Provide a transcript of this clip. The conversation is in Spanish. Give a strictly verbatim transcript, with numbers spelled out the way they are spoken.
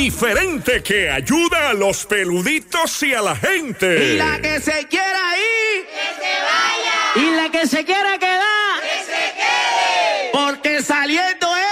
diferente que ayuda a los peluditos y a la gente. Y la que se quiera ir, que se vaya. Y la que se quiera quedar,